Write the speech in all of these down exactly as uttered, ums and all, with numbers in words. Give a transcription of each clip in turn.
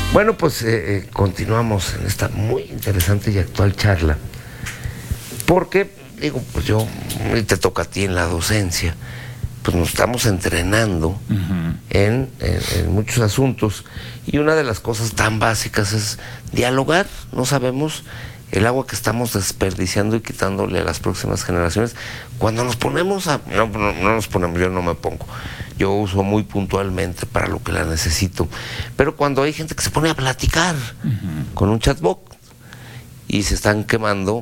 Bueno, pues eh, eh, continuamos en esta muy interesante y actual charla, porque, digo, pues yo, y te toca a ti en la docencia, pues nos estamos entrenando uh-huh. en, en, en muchos asuntos, y una de las cosas tan básicas es dialogar. No sabemos el agua que estamos desperdiciando y quitándole a las próximas generaciones cuando nos ponemos a... No, no, no nos ponemos, yo no me pongo. Yo uso muy puntualmente para lo que la necesito. Pero cuando hay gente que se pone a platicar uh-huh. con un chatbot y se están quemando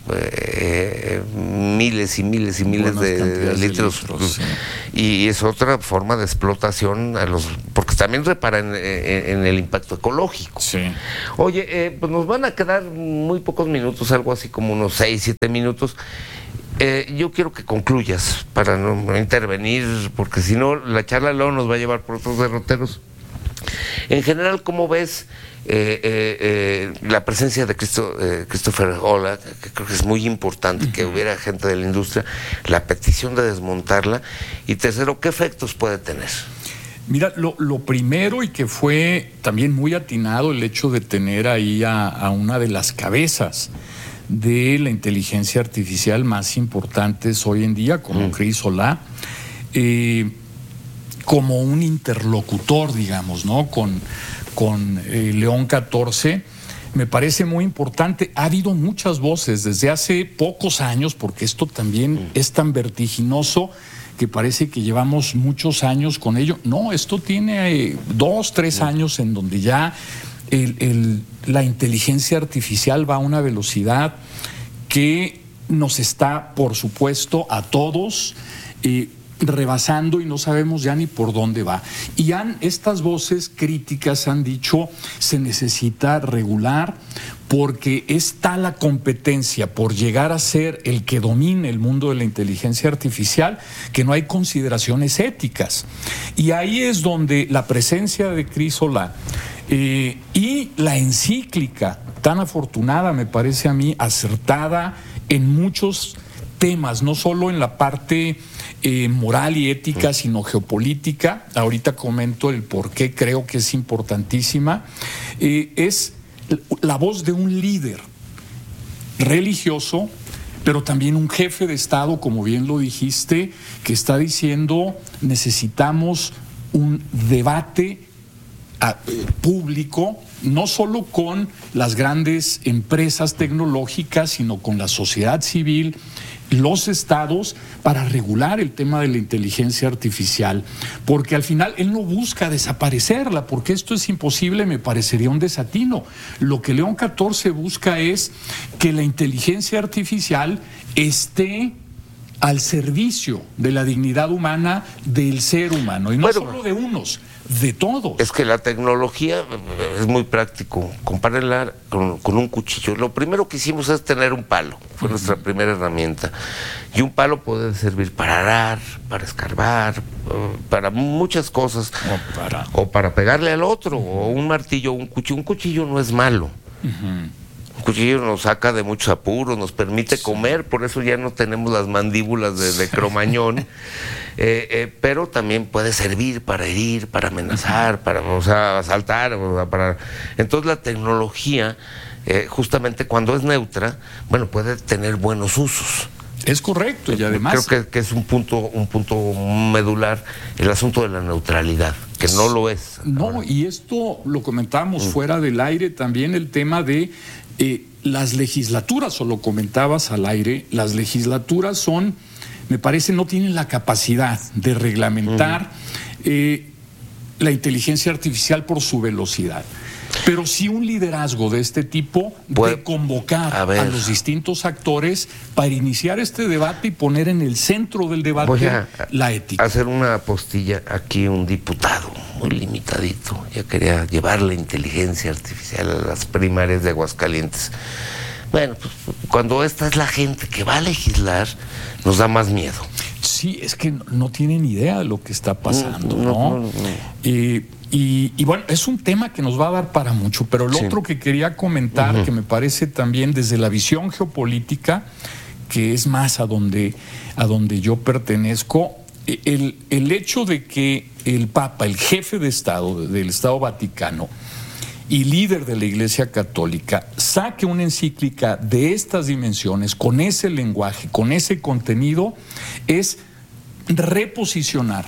eh, miles y miles y miles de, de litros, de litros sí. Y es otra forma de explotación a los, porque también repara en, en, en el impacto ecológico. Sí. Oye, eh, pues nos van a quedar muy pocos minutos, algo así como unos seis, siete minutos. Eh, yo quiero que concluyas para no, no intervenir, porque si no la charla luego nos va a llevar por otros derroteros. En general, ¿cómo ves eh, eh, eh, la presencia de Cristo, eh, Christopher Olah, que creo que es muy importante que hubiera gente de la industria, la petición de desmontarla? Y tercero, ¿qué efectos puede tener? Mira, lo, lo primero, y que fue también muy atinado el hecho de tener ahí a, a una de las cabezas de la inteligencia artificial más importantes hoy en día, como mm. Chris Olah, eh, como un interlocutor, digamos, ¿no? Con, con eh, León catorce, me parece muy importante. Ha habido muchas voces desde hace pocos años, porque esto también mm. es tan vertiginoso que parece que llevamos muchos años con ello. No, esto tiene eh, dos, tres mm. años en donde ya el, el, la inteligencia artificial va a una velocidad que nos está, por supuesto, a todos eh, rebasando, y no sabemos ya ni por dónde va. Y han, estas voces críticas han dicho, se necesita regular porque está la competencia por llegar a ser el que domine el mundo de la inteligencia artificial, que no hay consideraciones éticas. Y ahí es donde la presencia de Chris Olah eh, y la encíclica tan afortunada, me parece a mí, acertada en muchos temas, no solo en la parte eh, moral y ética, sino geopolítica. Ahorita comento el por qué creo que es importantísima. Eh, es la voz de un líder religioso, pero también un jefe de Estado, como bien lo dijiste, que está diciendo necesitamos un debate a, eh, público, no solo con las grandes empresas tecnológicas, sino con la sociedad civil, los estados, para regular el tema de la inteligencia artificial, porque al final él no busca desaparecerla, porque esto es imposible, me parecería un desatino. Lo que León catorce busca es que la inteligencia artificial esté al servicio de la dignidad humana del ser humano, y no bueno, solo de unos, de todos. Es que la tecnología es muy práctico. Compárenla con, con un cuchillo. Lo primero que hicimos es tener un palo. Fue uh-huh. nuestra primera herramienta. Y un palo puede servir para arar, para escarbar, para muchas cosas. O para, o para pegarle al otro, uh-huh. o un martillo, un cuchillo. Un cuchillo no es malo. Uh-huh. Un cuchillo nos saca de muchos apuros, nos permite sí. comer, por eso ya no tenemos las mandíbulas de, de Cromañón, eh, eh, pero también puede servir para herir, para amenazar, para, o sea, asaltar, o sea, para... Entonces la tecnología, eh, justamente cuando es neutra, bueno, puede tener buenos usos. Es correcto, y además... Creo que, que es un punto, un punto medular el asunto de la neutralidad, que no lo es. No, ahora. Y esto lo comentábamos mm. fuera del aire, también el tema de eh, las legislaturas, o lo comentabas al aire, las legislaturas son, me parece, no tienen la capacidad de reglamentar mm. eh, la inteligencia artificial por su velocidad. Pero sí un liderazgo de este tipo, pues, de convocar a, a los distintos actores para iniciar este debate y poner en el centro del debate voy a la ética. Hacer una postilla aquí, un diputado muy limitadito, ya quería llevar la inteligencia artificial a las primarias de Aguascalientes. Bueno, pues cuando esta es la gente que va a legislar, nos da más miedo. Sí, es que no, no tienen idea de lo que está pasando, no, ¿no? no, no, no. Eh, y, y bueno, es un tema que nos va a dar para mucho, pero lo sí. otro que quería comentar, uh-huh. que me parece también desde la visión geopolítica, que es más a donde, a donde yo pertenezco, el, el hecho de que el Papa, el jefe de Estado del Estado Vaticano, y líder de la Iglesia Católica saque una encíclica de estas dimensiones, con ese lenguaje, con ese contenido, es reposicionar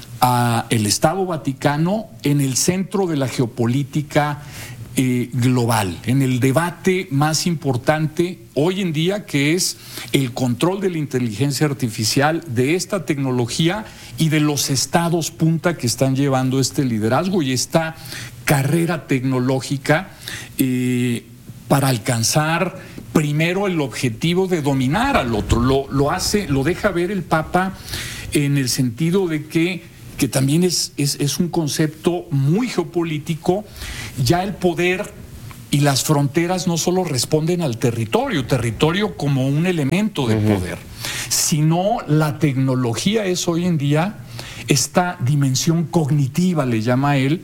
a el Estado Vaticano en el centro de la geopolítica eh, global, en el debate más importante hoy en día, que es el control de la inteligencia artificial, de esta tecnología y de los estados punta que están llevando este liderazgo y esta carrera tecnológica eh, para alcanzar primero el objetivo de dominar al otro. Lo, lo hace, lo deja ver el Papa en el sentido de que, que también es, es, es un concepto muy geopolítico. Ya el poder y las fronteras no solo responden al territorio, territorio como un elemento de uh-huh. poder, sino la tecnología es hoy en día esta dimensión cognitiva, le llama él,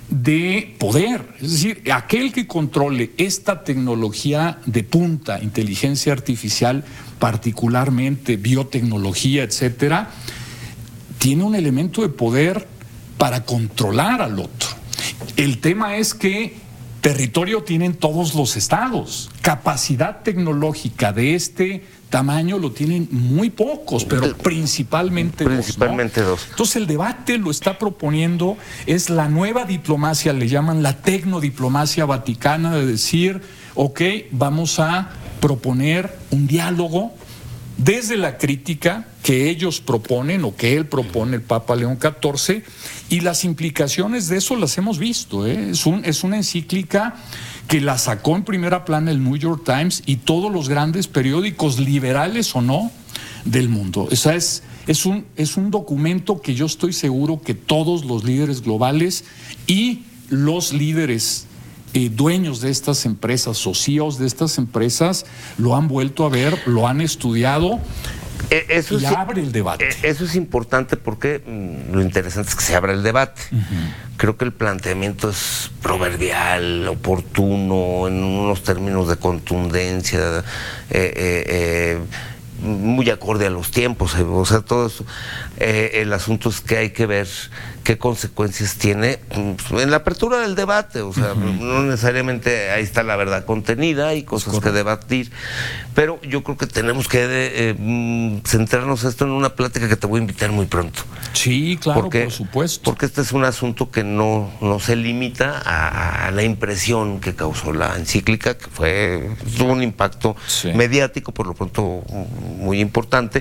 de poder. Es decir, aquel que controle esta tecnología de punta, inteligencia artificial, particularmente biotecnología, etcétera, tiene un elemento de poder para controlar al otro. El tema es que territorio tienen todos los estados. Capacidad tecnológica de este tamaño lo tienen muy pocos, pero principalmente, principalmente dos, ¿no? dos. Entonces el debate lo está proponiendo, es la nueva diplomacia, le llaman la tecnodiplomacia vaticana, de decir, ok, vamos a proponer un diálogo desde la crítica que ellos proponen o que él propone, el Papa León catorce, y las implicaciones de eso las hemos visto, ¿eh? Es un, es una encíclica que la sacó en primera plana el New York Times y todos los grandes periódicos, liberales o no, del mundo. O sea, es, es, un, es un documento que yo estoy seguro que todos los líderes globales y los líderes Eh, dueños de estas empresas o C E Os de estas empresas lo han vuelto a ver, lo han estudiado eh, eso y es, abre el debate. Eh, eso es importante porque mmm, lo interesante es que se abra el debate. Uh-huh. Creo que el planteamiento es proverbial, oportuno, en unos términos de contundencia, eh, eh, eh, muy acorde a los tiempos, eh, o sea, todo eso. Eh, el asunto es que hay que ver qué consecuencias tiene en la apertura del debate, o sea, uh-huh. no necesariamente ahí está la verdad contenida, hay cosas Correcto. que debatir, pero yo creo que tenemos que eh, centrarnos esto en una plática que te voy a invitar muy pronto. Sí, claro, porque, por supuesto. Porque este es un asunto que no, no se limita a, a la impresión que causó la encíclica, que fue, tuvo un impacto sí. mediático, por lo pronto muy importante.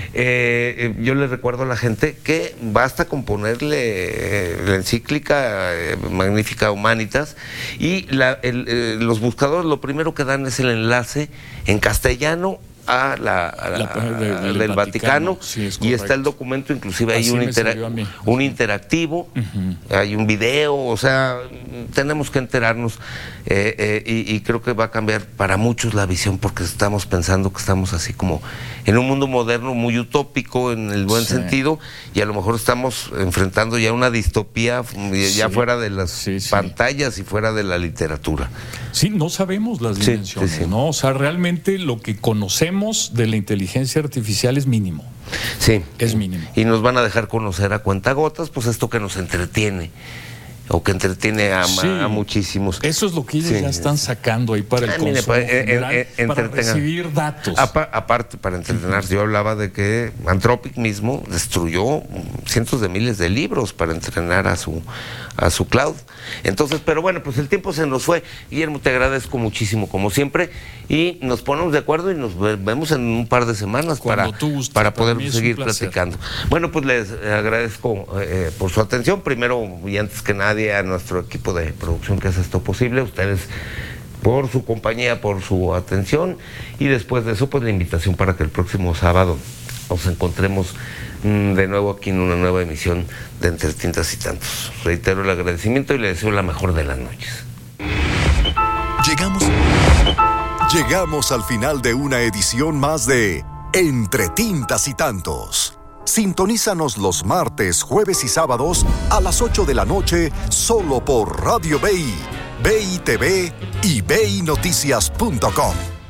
Eh, yo le recuerdo a la gente que basta con ponerle la encíclica eh, Magnificat Humanitas y la, el, eh, los buscadores lo primero que dan es el enlace en castellano a la, a la, la de, de, del, del Vaticano, Vaticano sí, y está el documento, inclusive hay un, intera- un interactivo, uh-huh. hay un video, o sea, tenemos que enterarnos eh, eh, y, y creo que va a cambiar para muchos la visión, porque estamos pensando que estamos así como en un mundo moderno muy utópico en el buen sí. sentido, y a lo mejor estamos enfrentando ya una distopía ya sí. fuera de las sí, sí. pantallas y fuera de la literatura. Sí, no sabemos las dimensiones, sí, sí, sí. ¿no? O sea, realmente lo que conocemos de la inteligencia artificial es mínimo. Sí. Es mínimo. Y nos van a dejar conocer a cuentagotas, pues esto que nos entretiene, o que entretiene a, sí. a muchísimos. Eso es lo que ellos sí. ya están sacando ahí para el ah, consumo mire, para, general, eh, eh, para recibir datos. Apa, aparte, para entretenerse, uh-huh. yo hablaba de que Anthropic mismo destruyó cientos de miles de libros para entrenar a su a su cloud. Entonces, pero bueno, pues el tiempo se nos fue. Guillermo, te agradezco muchísimo, como siempre, y nos ponemos de acuerdo y nos vemos en un par de semanas para, gustes, para poder para seguir platicando. Bueno, pues les agradezco eh, por su atención, primero y antes que nadie a nuestro equipo de producción que hace esto posible, ustedes por su compañía, por su atención, y después de eso, pues la invitación para que el próximo sábado nos encontremos de nuevo aquí en una nueva emisión de Entre Tintas y Tantos. Reitero el agradecimiento y le deseo la mejor de las noches. Llegamos, llegamos al final de una edición más de Entre Tintas y Tantos. Sintonízanos los martes, jueves y sábados a las ocho de la noche solo por Radio B I, B I T V y B I Noticias punto com.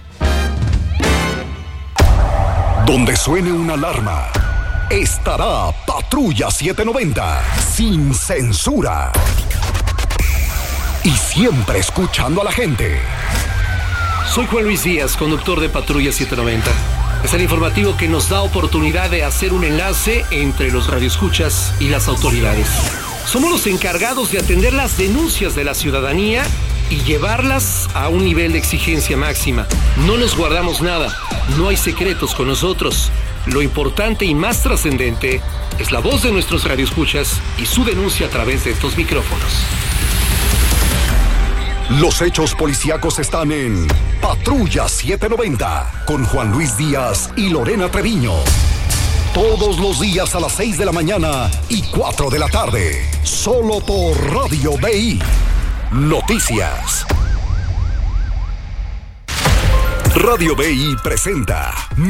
Donde suene una alarma, estará Patrulla setecientos noventa, sin censura. y siempre escuchando a la gente. Soy Juan Luis Díaz, conductor de Patrulla setecientos noventa. Es el informativo que nos da oportunidad de hacer un enlace entre los radioescuchas y las autoridades. Somos los encargados de atender las denuncias de la ciudadanía y llevarlas a un nivel de exigencia máxima. No nos guardamos nada, no hay secretos con nosotros. Lo importante y más trascendente es la voz de nuestros radioescuchas y su denuncia a través de estos micrófonos. Los hechos policíacos están en Patrulla setecientos noventa con Juan Luis Díaz y Lorena Treviño. Todos los días a las seis de la mañana y cuatro de la tarde. Solo por Radio B I. Noticias. Radio B I presenta